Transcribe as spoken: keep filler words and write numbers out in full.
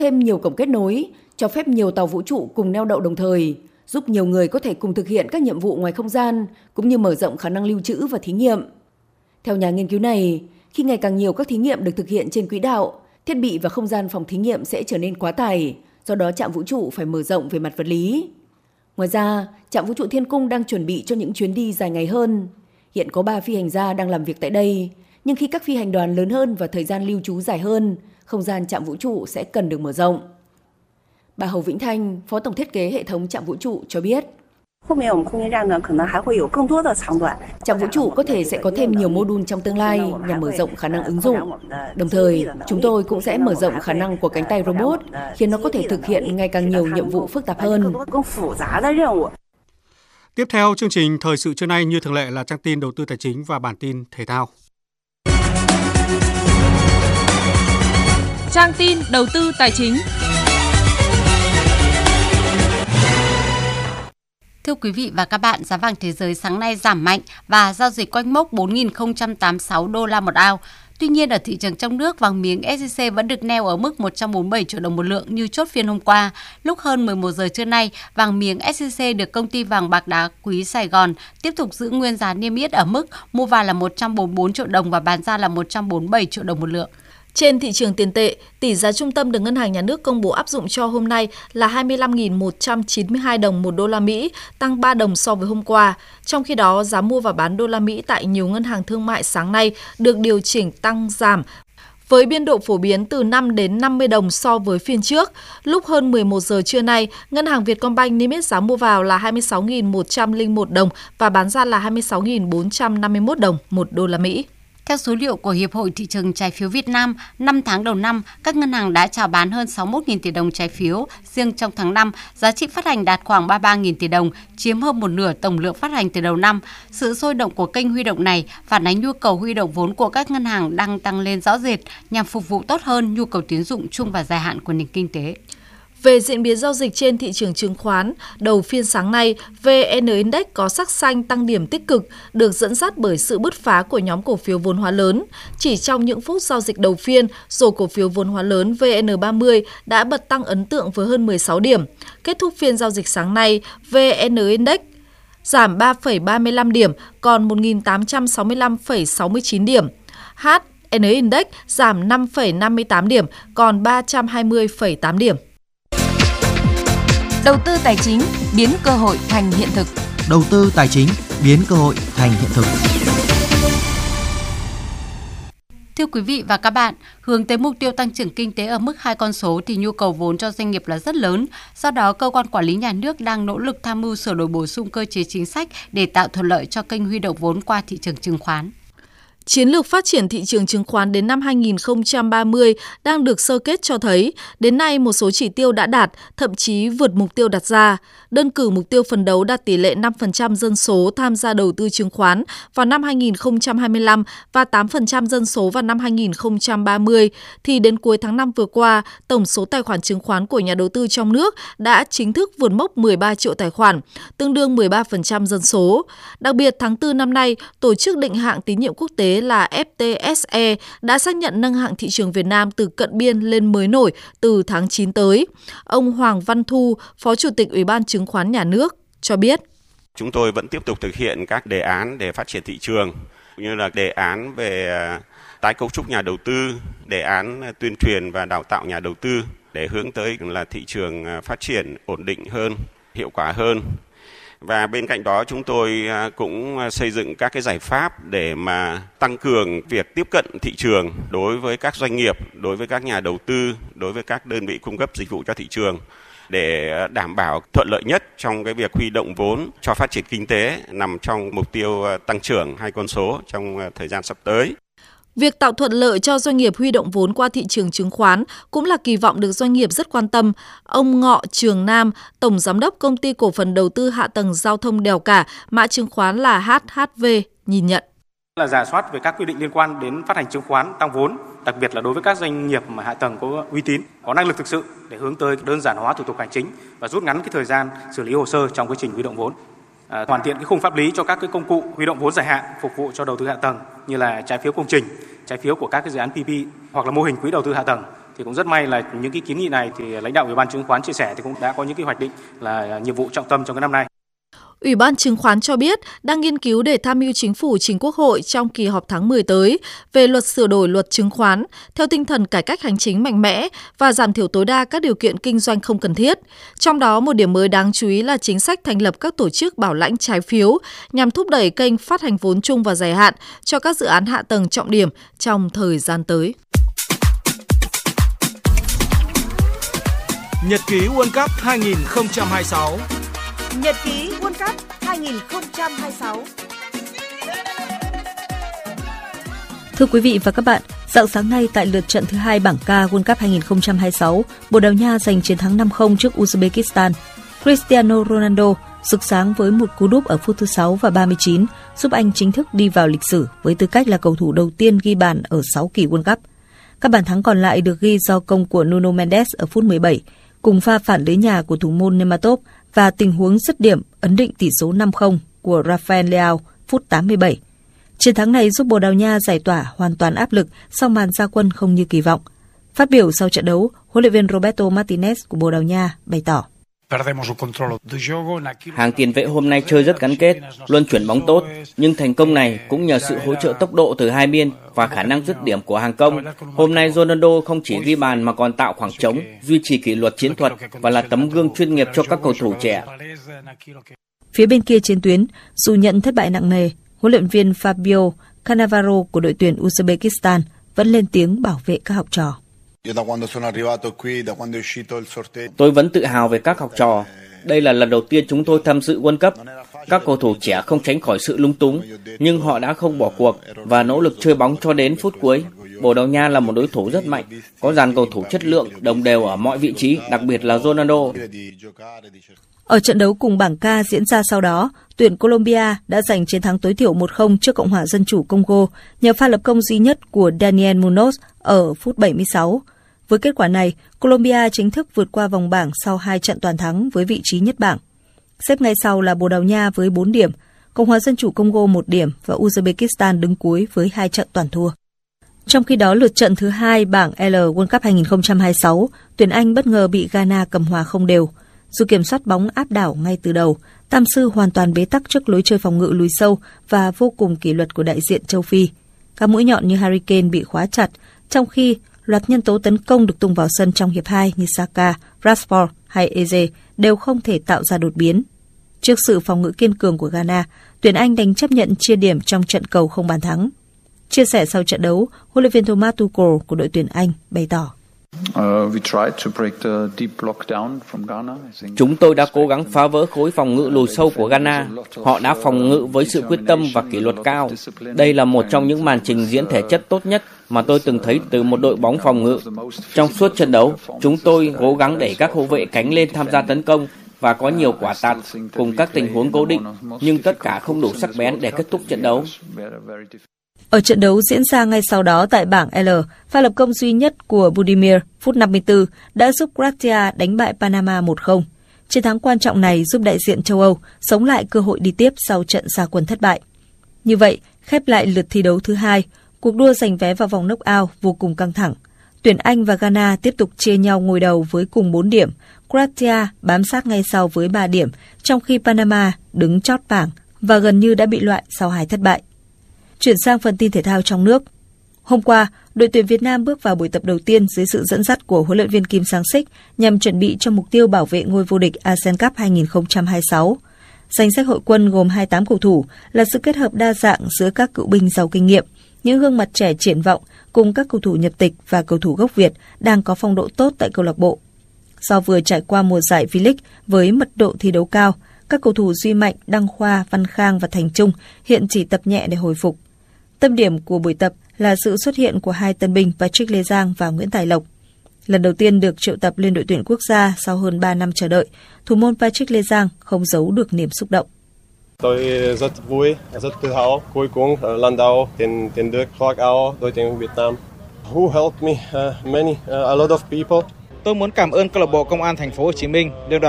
Thêm nhiều cổng kết nối, cho phép nhiều tàu vũ trụ cùng neo đậu đồng thời, giúp nhiều người có thể cùng thực hiện các nhiệm vụ ngoài không gian, cũng như mở rộng khả năng lưu trữ và thí nghiệm. Theo nhà nghiên cứu này, khi ngày càng nhiều các thí nghiệm được thực hiện trên quỹ đạo, thiết bị và không gian phòng thí nghiệm sẽ trở nên quá tải, do đó trạm vũ trụ phải mở rộng về mặt vật lý. Ngoài ra, trạm vũ trụ Thiên Cung đang chuẩn bị cho những chuyến đi dài ngày hơn. Hiện có ba phi hành gia đang làm việc tại đây, nhưng khi các phi hành đoàn lớn hơn và thời gian lưu trú dài hơn, không gian trạm vũ trụ sẽ cần được mở rộng. Bà Hầu Vĩnh Thanh, Phó Tổng Thiết kế hệ thống trạm vũ trụ cho biết, trạm vũ trụ có thể sẽ có thêm nhiều mô đun trong tương lai nhằm mở rộng khả năng ứng dụng. Đồng thời, chúng tôi cũng sẽ mở rộng khả năng của cánh tay robot, khiến nó có thể thực hiện ngày càng nhiều nhiệm vụ phức tạp hơn. Tiếp theo chương trình Thời sự trưa nay như thường lệ là trang tin đầu tư tài chính và bản tin thể thao. Trang tin đầu tư tài chính. Thưa quý vị và các bạn, giá vàng thế giới sáng nay giảm mạnh và giao dịch quanh mốc bốn nghìn không trăm tám mươi sáu đô la một ao. Tuy nhiên, ở thị trường trong nước, vàng miếng ét gi xê vẫn được neo ở mức một trăm bốn mươi bảy triệu đồng một lượng như chốt phiên hôm qua. Lúc hơn mười một giờ trưa nay, vàng miếng ét gi xê được công ty vàng bạc đá quý Sài Gòn tiếp tục giữ nguyên giá niêm yết ở mức mua vào là một trăm bốn mươi bốn triệu đồng và bán ra là một trăm bốn mươi bảy triệu đồng một lượng. Trên thị trường tiền tệ, tỷ giá trung tâm được Ngân hàng Nhà nước công bố áp dụng cho hôm nay là hai mươi lăm nghìn một trăm chín mươi hai đồng một đô la Mỹ, tăng ba đồng so với hôm qua. Trong khi đó, giá mua và bán đô la Mỹ tại nhiều ngân hàng thương mại sáng nay được điều chỉnh tăng giảm, với biên độ phổ biến từ năm đến năm mươi đồng so với phiên trước. Lúc hơn mười một giờ trưa nay, Ngân hàng Vietcombank niêm yết giá mua vào là hai mươi sáu nghìn một trăm lẻ một đồng và bán ra là hai mươi sáu nghìn bốn trăm năm mươi mốt đồng một đô la Mỹ. Theo số liệu của Hiệp hội Thị trường Trái phiếu Việt Nam, năm tháng đầu năm, các ngân hàng đã chào bán hơn sáu mươi mốt nghìn tỷ đồng trái phiếu. Riêng trong tháng năm, giá trị phát hành đạt khoảng ba mươi ba nghìn tỷ đồng, chiếm hơn một nửa tổng lượng phát hành từ đầu năm. Sự sôi động của kênh huy động này phản ánh nhu cầu huy động vốn của các ngân hàng đang tăng lên rõ rệt nhằm phục vụ tốt hơn nhu cầu tín dụng chung và dài hạn của nền kinh tế. Về diễn biến giao dịch trên thị trường chứng khoán, đầu phiên sáng nay, vê en Index có sắc xanh tăng điểm tích cực, được dẫn dắt bởi sự bứt phá của nhóm cổ phiếu vốn hóa lớn. Chỉ trong những phút giao dịch đầu phiên, rổ cổ phiếu vốn hóa lớn vê en ba mươi đã bật tăng ấn tượng với hơn mười sáu điểm. Kết thúc phiên giao dịch sáng nay, vê en Index giảm ba phẩy ba mươi lăm điểm, còn một nghìn tám trăm sáu mươi lăm phẩy sáu mươi chín điểm. hát en Index giảm năm phẩy năm mươi tám điểm, còn ba trăm hai mươi phẩy tám điểm. Đầu tư tài chính biến cơ hội thành hiện thực. Đầu tư tài chính biến cơ hội thành hiện thực. Thưa quý vị và các bạn, hướng tới mục tiêu tăng trưởng kinh tế ở mức hai con số thì nhu cầu vốn cho doanh nghiệp là rất lớn. Do đó, cơ quan quản lý nhà nước đang nỗ lực tham mưu sửa đổi bổ sung cơ chế chính sách để tạo thuận lợi cho kênh huy động vốn qua thị trường chứng khoán. Chiến lược phát triển thị trường chứng khoán đến năm hai nghìn không trăm ba mươi đang được sơ kết cho thấy, đến nay một số chỉ tiêu đã đạt, thậm chí vượt mục tiêu đặt ra. Đơn cử mục tiêu phấn đấu đạt tỷ lệ năm phần trăm dân số tham gia đầu tư chứng khoán vào năm hai nghìn không trăm hai mươi lăm và tám phần trăm dân số vào năm hai nghìn không trăm ba mươi, thì đến cuối tháng năm vừa qua, tổng số tài khoản chứng khoán của nhà đầu tư trong nước đã chính thức vượt mốc mười ba triệu tài khoản, tương đương mười ba phần trăm dân số. Đặc biệt, tháng tư năm nay, Tổ chức định hạng tín nhiệm quốc tế là ép tê ét e đã xác nhận nâng hạng thị trường Việt Nam từ cận biên lên mới nổi từ tháng chín tới. Ông Hoàng Văn Thu, Phó Chủ tịch Ủy ban Chứng khoán Nhà nước, cho biết. Chúng tôi vẫn tiếp tục thực hiện các đề án để phát triển thị trường, như là đề án về tái cấu trúc nhà đầu tư, đề án tuyên truyền và đào tạo nhà đầu tư để hướng tới là thị trường phát triển ổn định hơn, hiệu quả hơn. Và bên cạnh đó chúng tôi cũng xây dựng các cái giải pháp để mà tăng cường việc tiếp cận thị trường đối với các doanh nghiệp, đối với các nhà đầu tư, đối với các đơn vị cung cấp dịch vụ cho thị trường để đảm bảo thuận lợi nhất trong cái việc huy động vốn cho phát triển kinh tế nằm trong mục tiêu tăng trưởng hai con số trong thời gian sắp tới. Việc tạo thuận lợi cho doanh nghiệp huy động vốn qua thị trường chứng khoán cũng là kỳ vọng được doanh nghiệp rất quan tâm. Ông Ngọ Trường Nam, Tổng Giám đốc Công ty Cổ phần Đầu tư Hạ tầng Giao thông Đèo Cả, mã chứng khoán là hát hát vê, nhìn nhận. Là rà soát về các quy định liên quan đến phát hành chứng khoán tăng vốn, đặc biệt là đối với các doanh nghiệp mà hạ tầng có uy tín, có năng lực thực sự để hướng tới đơn giản hóa thủ tục hành chính và rút ngắn cái thời gian xử lý hồ sơ trong quá trình huy động vốn. À, hoàn thiện cái khung pháp lý cho các cái công cụ huy động vốn dài hạn phục vụ cho đầu tư hạ tầng như là trái phiếu công trình, trái phiếu của các cái dự án pê pê hoặc là mô hình quỹ đầu tư hạ tầng Thì cũng rất may là những cái kiến nghị này thì lãnh đạo Ủy ban Chứng khoán chia sẻ thì cũng đã có những cái hoạch định là nhiệm vụ trọng tâm trong cái năm nay. Ủy ban Chứng khoán cho biết đang nghiên cứu để tham mưu Chính phủ trình Quốc hội trong kỳ họp tháng mười tới về luật sửa đổi luật chứng khoán theo tinh thần cải cách hành chính mạnh mẽ và giảm thiểu tối đa các điều kiện kinh doanh không cần thiết. Trong đó, một điểm mới đáng chú ý là chính sách thành lập các tổ chức bảo lãnh trái phiếu nhằm thúc đẩy kênh phát hành vốn chung và dài hạn cho các dự án hạ tầng trọng điểm trong thời gian tới. Nhật ký World Cup hai không hai sáu. Nhật ký World Cup hai không hai sáu. Thưa quý vị và các bạn, rạng sáng nay tại lượt trận thứ hai bảng K World Cup hai không hai sáu, Bồ Đào Nha giành chiến thắng năm không trước Uzbekistan. Cristiano Ronaldo rực sáng với một cú đúp ở phút thứ sáu và ba mươi chín, giúp Anh chính thức đi vào lịch sử với tư cách là cầu thủ đầu tiên ghi bàn ở sáu kỳ World Cup. Các bàn thắng còn lại được ghi do công của Nuno Mendes ở phút mười bảy, cùng pha phản lưới nhà của thủ môn Nematov và tình huống dứt điểm ấn định tỷ số năm không của Rafael Leao phút tám mươi bảy. Chiến thắng này giúp Bồ Đào Nha giải tỏa hoàn toàn áp lực sau màn ra quân không như kỳ vọng. Phát biểu sau trận đấu, huấn luyện viên Roberto Martinez của Bồ Đào Nha bày tỏ: Hàng tiền vệ hôm nay chơi rất gắn kết, luôn chuyển bóng tốt, nhưng thành công này cũng nhờ sự hỗ trợ tốc độ từ hai bên và khả năng dứt điểm của hàng công. Hôm nay Ronaldo không chỉ ghi bàn mà còn tạo khoảng trống, duy trì kỷ luật chiến thuật và là tấm gương chuyên nghiệp cho các cầu thủ trẻ. Phía bên kia chiến tuyến, dù nhận thất bại nặng nề, huấn luyện viên Fabio Cannavaro của đội tuyển Uzbekistan vẫn lên tiếng bảo vệ các học trò. Tôi vẫn tự hào về các học trò. Đây là lần đầu tiên chúng tôi tham dự World Cup. Các cầu thủ trẻ không tránh khỏi sự lung túng, nhưng họ đã không bỏ cuộc và nỗ lực chơi bóng cho đến phút cuối. Bồ Đào Nha là một đối thủ rất mạnh, có dàn cầu thủ chất lượng, đồng đều ở mọi vị trí, đặc biệt là Ronaldo. Ở trận đấu cùng bảng K diễn ra sau đó, tuyển Colombia đã giành chiến thắng tối thiểu một không trước Cộng hòa Dân chủ Congo nhờ pha lập công duy nhất của Daniel Munoz ở phút bảy mươi sáu. Với kết quả này, Colombia chính thức vượt qua vòng bảng sau hai trận toàn thắng với vị trí nhất bảng. Xếp ngay sau là Bồ Đào Nha với bốn điểm, Cộng hòa Dân chủ Congo một điểm và Uzbekistan đứng cuối với hai trận toàn thua. Trong khi đó, lượt trận thứ hai bảng L World Cup hai không hai sáu, tuyển Anh bất ngờ bị Ghana cầm hòa không đều. Dù kiểm soát bóng áp đảo ngay từ đầu, Tam Sư hoàn toàn bế tắc trước lối chơi phòng ngự lùi sâu và vô cùng kỷ luật của đại diện châu Phi. Các mũi nhọn như Harry Kane bị khóa chặt, trong khi loạt nhân tố tấn công được tung vào sân trong hiệp hai như Saka, Rashford hay Eze đều không thể tạo ra đột biến. Trước sự phòng ngự kiên cường của Ghana, tuyển Anh đành chấp nhận chia điểm trong trận cầu không bàn thắng. Chia sẻ sau trận đấu, huấn luyện viên Thomas Tuchel của đội tuyển Anh bày tỏ: Chúng tôi đã cố gắng phá vỡ khối phòng ngự lùi sâu của Ghana. Họ đã phòng ngự với sự quyết tâm và kỷ luật cao. Đây là một trong những màn trình diễn thể chất tốt nhất mà tôi từng thấy từ một đội bóng phòng ngự. Trong suốt trận đấu, chúng tôi cố gắng đẩy các hậu vệ cánh lên tham gia tấn công và có nhiều quả tạt cùng các tình huống cố định, nhưng tất cả không đủ sắc bén để kết thúc trận đấu. Ở trận đấu diễn ra ngay sau đó tại bảng L, pha lập công duy nhất của Budimir phút năm mươi tư đã giúp Croatia đánh bại Panama một không. Chiến thắng quan trọng này giúp đại diện châu Âu sống lại cơ hội đi tiếp sau trận ra quân thất bại. Như vậy, khép lại lượt thi đấu thứ hai, cuộc đua giành vé vào vòng knock-out vô cùng căng thẳng. Tuyển Anh và Ghana tiếp tục chia nhau ngôi đầu với cùng bốn điểm, Croatia bám sát ngay sau với ba điểm, trong khi Panama đứng chót bảng và gần như đã bị loại sau hai thất bại. Chuyển sang phần tin thể thao trong nước. Hôm qua, đội tuyển Việt Nam bước vào buổi tập đầu tiên dưới sự dẫn dắt của huấn luyện viên Kim Sang-sik nhằm chuẩn bị cho mục tiêu bảo vệ ngôi vô địch a sê an Cup hai không hai sáu. Danh sách hội quân gồm hai mươi tám cầu thủ là sự kết hợp đa dạng giữa các cựu binh giàu kinh nghiệm, những gương mặt trẻ triển vọng cùng các cầu thủ nhập tịch và cầu thủ gốc Việt đang có phong độ tốt tại câu lạc bộ. Do vừa trải qua mùa giải V-League với mật độ thi đấu cao, các cầu thủ Duy Mạnh, Đăng Khoa, Văn Khang và Thành Trung hiện chỉ tập nhẹ để hồi phục. Tâm điểm của buổi tập là sự xuất hiện của hai tân binh Patrick Lê Giang và Nguyễn Tài Lộc. Lần đầu tiên được triệu tập lên đội tuyển quốc gia sau hơn ba năm chờ đợi, thủ môn Patrick Lê Giang không giấu được niềm xúc động. Tôi rất vui, rất tự hào cuối cùng lần đầu tiền tiền được khoác áo đội tuyển Việt Nam. Who helped me? Uh, many, uh, a lot of people. Tôi muốn cảm ơn câu lạc bộ Công an Thành phố Hồ Chí Minh, Liên đoàn